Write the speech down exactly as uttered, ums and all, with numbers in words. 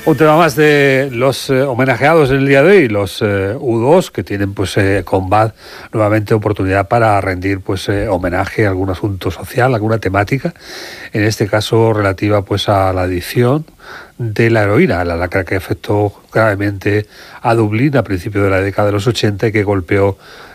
Un tema más de los eh, homenajeados en el día de hoy, los eh, U dos, que tienen pues eh, con B A D nuevamente oportunidad para rendir pues eh, homenaje a algún asunto social, alguna temática, en este caso relativa pues a la adicción de la heroína, la lacra que afectó gravemente a Dublín a principios de la década de los ochenta y que golpeó